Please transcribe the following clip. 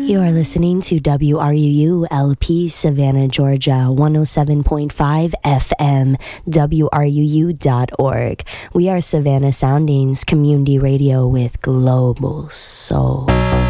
You are listening to WRUU LP Savannah, Georgia, 107.5 FM, WRUU.org. We are Savannah Soundings Community Radio with Global Soul.